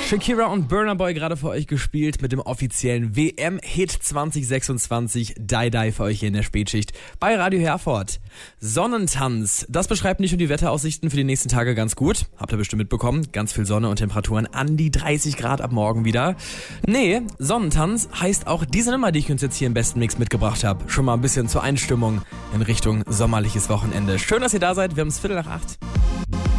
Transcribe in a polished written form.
Shakira und Burna Boy gerade für euch gespielt mit dem offiziellen WM-Hit 2026 Die Die für euch hier in der Spätschicht bei Radio Herford. Sonnentanz, das beschreibt nicht nur die Wetteraussichten für die nächsten Tage ganz gut. Habt ihr bestimmt mitbekommen, ganz viel Sonne und Temperaturen an die 30 Grad ab morgen wieder. Nee, Sonnentanz heißt auch diese Nummer, die ich uns jetzt hier im besten Mix mitgebracht habe. Schon mal ein bisschen zur Einstimmung in Richtung sommerliches Wochenende. Schön, dass ihr da seid, wir haben es 7:45.